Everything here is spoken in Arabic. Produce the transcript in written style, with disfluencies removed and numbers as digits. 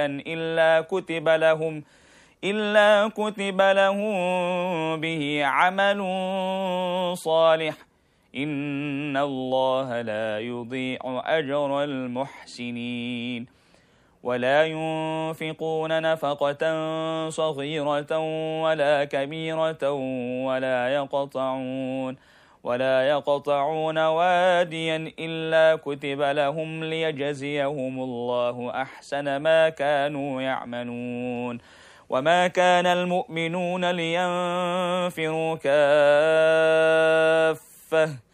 إلا كتب لهم به عمل صالح إن الله لا يضيع أجر المحسنين ولا ينفقون نفقة صغيرة ولا كبيرة ولا يقطعون واديا إلا كتب لهم ليجزيهم الله أحسن ما كانوا يعملون وما كان المؤمنون لينفروا كافة